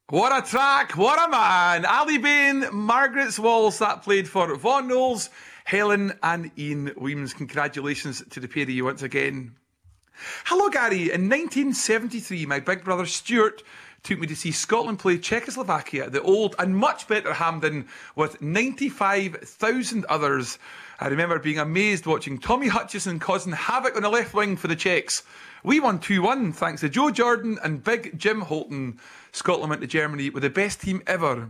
What a track, what a man. Ali Bain, Margaret's Waltz, that played for Vaughan Knowles, Helen and Ian Williams. Congratulations to the pair of you once again. Hello, Gary. In 1973, my big brother Stuart took me to see Scotland play Czechoslovakia at the old and much better Hampden with 95,000 others. I remember being amazed watching Tommy Hutchison causing havoc on the left wing for the Czechs. We won 2-1 thanks to Joe Jordan and big Jim Holton. Scotland went to Germany with the best team ever.